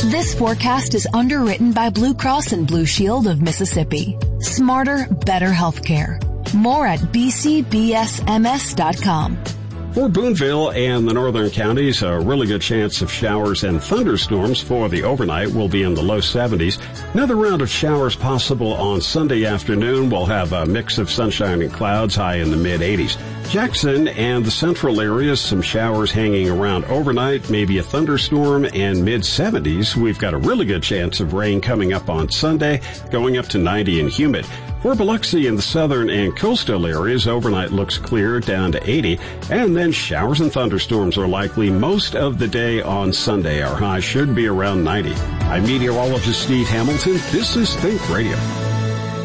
This forecast is underwritten by Blue Cross and Blue Shield of Mississippi. Smarter, better healthcare. More at bcbsms.com. For Boonville and the northern counties, a really good chance of showers and thunderstorms for the overnight will be in the low 70s. Another round of showers possible on Sunday afternoon. We'll have a mix of sunshine and clouds, high in the mid-80s. Jackson and the central areas, some showers hanging around overnight, maybe a thunderstorm, and mid-70s. We've got a really good chance of rain coming up on Sunday, going up to 90 and humid. For Biloxi in the southern and coastal areas, overnight looks clear down to 80, and then showers and thunderstorms are likely most of the day on Sunday. Our high should be around 90. I'm meteorologist Steve Hamilton. This is Think Radio.